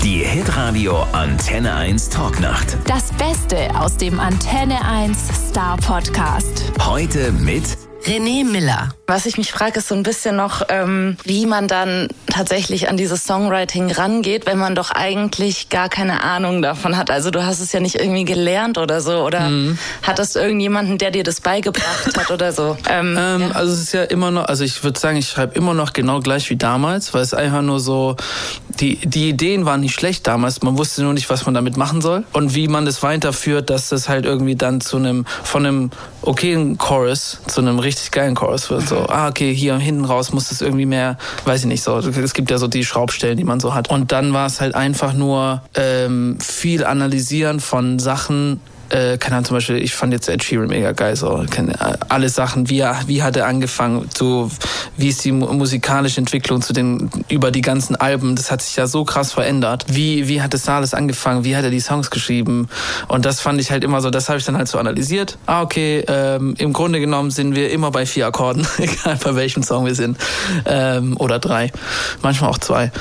Die Hitradio Antenne 1 Talknacht. Das Beste aus dem Antenne 1 Star Podcast. Heute mit René Miller. Was ich mich frage, ist so ein bisschen noch, wie man dann tatsächlich an dieses Songwriting rangeht, wenn man doch eigentlich gar keine Ahnung davon hat. Also du hast es ja nicht irgendwie gelernt oder so. Oder hattest du irgendjemanden, der dir das beigebracht hat oder so? Ja. Also es ist ja immer noch, also ich würde sagen, ich schreibe immer noch genau gleich wie damals, weil es einfach nur so, die Ideen waren nicht schlecht damals, man wusste nur nicht, was man damit machen soll und wie man das weiterführt, dass das halt irgendwie dann von einem okayen Chorus zu einem richtig geilen Chorus wird. So, okay, hier hinten raus muss es irgendwie mehr, weiß ich nicht, so, es gibt ja so die Schraubstellen, die man so hat. Und dann war es halt einfach nur viel Analysieren von Sachen. Keine Ahnung, zum Beispiel, ich fand jetzt Ed Sheeran mega geil, so, alle Sachen, wie hat er angefangen, so, wie ist die musikalische Entwicklung über die ganzen Alben, das hat sich ja so krass verändert, wie hat das alles angefangen, wie hat er die Songs geschrieben und das fand ich halt immer so, das habe ich dann halt so analysiert, okay, im Grunde genommen sind wir immer bei 4 Akkorden, egal bei welchem Song wir sind, oder 3, manchmal auch 2,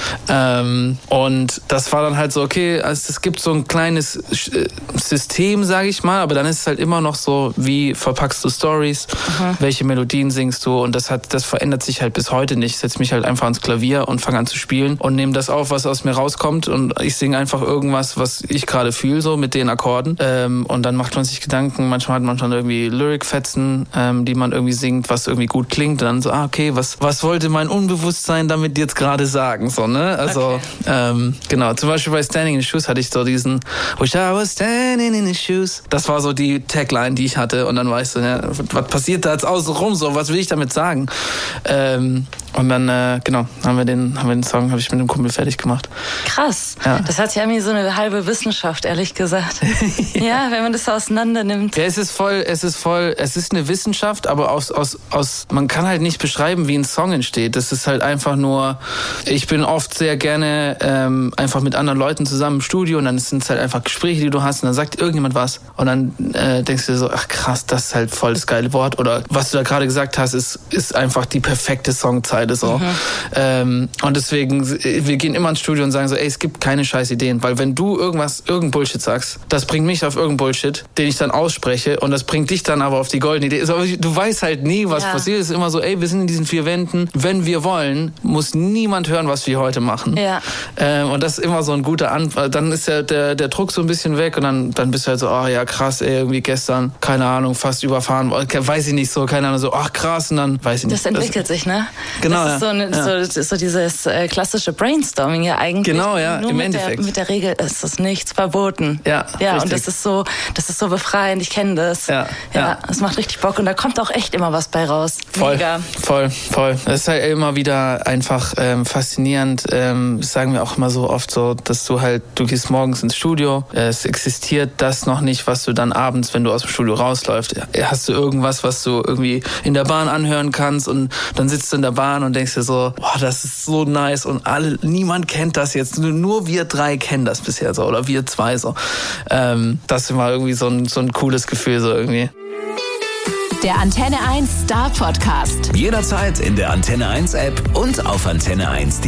und das war dann halt so, okay, also es gibt so ein kleines System, sage ich mal, aber dann ist es halt immer noch so, wie verpackst du Stories, welche Melodien singst du und das verändert sich halt bis heute nicht. Ich setze mich halt einfach ans Klavier und fange an zu spielen und nehme das auf, was aus mir rauskommt und ich singe einfach irgendwas, was ich gerade fühle, so mit den Akkorden und dann macht man sich Gedanken, manchmal hat man schon irgendwie Lyric-Fetzen, die man irgendwie singt, was irgendwie gut klingt und dann so, okay, was wollte mein Unbewusstsein damit jetzt gerade sagen, so, ne? Also, okay. Genau, zum Beispiel bei Standing in the Shoes hatte ich so diesen Wish I was standing in the shoes. Das war so die Tagline, die ich hatte. Und dann war ich so, ja, was passiert da jetzt außen rum? So, was will ich damit sagen? Und dann, genau, haben wir den Song, habe ich mit dem Kumpel fertig gemacht. Krass. Ja. Das hat ja irgendwie so eine halbe Wissenschaft, ehrlich gesagt. Ja, wenn man das so auseinander nimmt. Ja, es ist eine Wissenschaft, aber man kann halt nicht beschreiben, wie ein Song entsteht. Das ist halt einfach nur, ich bin oft sehr gerne einfach mit anderen Leuten zusammen im Studio und dann sind es halt einfach Gespräche, die du hast und dann sagt irgendjemand was und dann denkst du dir so, ach krass, das ist halt voll das geile Wort oder was du da gerade gesagt hast, ist einfach die perfekte Songzeile so. Und deswegen, wir gehen immer ins Studio und sagen so, ey, es gibt keine scheiß Ideen, weil wenn du irgendein Bullshit sagst, das bringt mich auf irgendein Bullshit, den ich dann ausspreche und das bringt dich dann aber auf die goldene Idee. Also, du weißt halt nie, was passiert. Es ist immer so, ey, wir sind in diesen 4 Wänden, wenn wir wollen, muss niemand hören, was wir heute machen. Ja. Und das ist immer so ein guter Anfang. Dann ist der Druck so ein bisschen weg und dann bist du halt so, oh ja, krass, ey, irgendwie gestern, keine Ahnung, fast überfahren, weiß ich nicht so, keine Ahnung, so, ach krass, und dann, weiß ich nicht. Das entwickelt sich, ne? Genau, das ist so dieses klassische Brainstorming ja eigentlich. Genau, ja, nur im Endeffekt. Mit der Regel ist das nichts verboten. Ja, richtig. Und das ist so befreiend, ich kenne das. Ja, es macht richtig Bock und da kommt auch echt immer was bei raus. Mega. Voll. Es ist halt immer wieder einfach faszinierend, das sagen wir auch immer so oft so, dass du gehst morgens ins Studio, es existiert das noch nicht, was du dann abends, wenn du aus dem Studio rausläufst, hast du irgendwas, was du irgendwie in der Bahn anhören kannst und dann sitzt du in der Bahn und denkst dir so, boah, das ist so nice und niemand kennt das jetzt, nur wir 3 kennen das bisher so oder wir 2 so. Das war irgendwie so ein cooles Gefühl so irgendwie. Der Antenne 1 Star Podcast. jederzeit in der Antenne 1 App und auf antenne1.de.